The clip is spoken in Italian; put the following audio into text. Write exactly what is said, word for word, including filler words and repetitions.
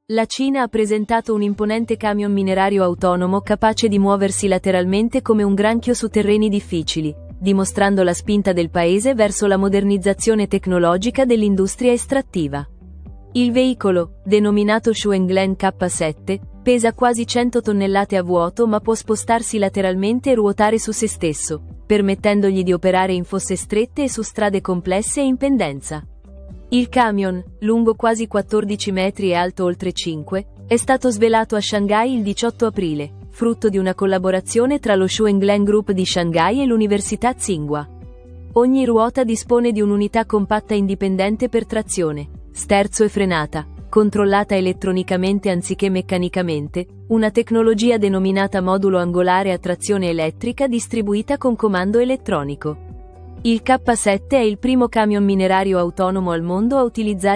La Cina ha presentato un imponente camion minerario autonomo capace di muoversi lateralmente come un granchio su terreni difficili, dimostrando la spinta del paese verso la modernizzazione tecnologica dell'industria estrattiva. Il veicolo, denominato Shuanglen K sette, pesa quasi cento tonnellate a vuoto ma può spostarsi lateralmente e ruotare su se stesso, permettendogli di operare in fosse strette e su strade complesse e in pendenza. Il camion, lungo quasi quattordici metri e alto oltre cinque, è stato svelato a Shanghai il diciotto aprile, frutto di una collaborazione tra lo Shuanglen Group di Shanghai e l'Università Tsinghua. Ogni ruota dispone di un'unità compatta indipendente per trazione, sterzo e frenata, controllata elettronicamente anziché meccanicamente, una tecnologia denominata modulo angolare a trazione elettrica distribuita con comando elettronico. Il K sette è il primo camion minerario autonomo al mondo a utilizzare